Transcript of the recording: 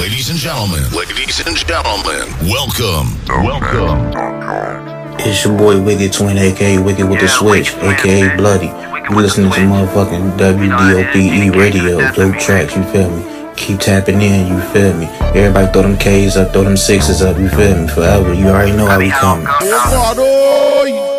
Ladies and gentlemen, welcome. It's your boy Wicked Twin, aka Wicked with the Switch, aka Bloody. You listening to motherfucking WDOPE radio, dope tracks, you feel me? Keep tapping in, you feel me? Everybody throw them K's up, throw them sixes up, you feel me? Forever, you already know how we coming.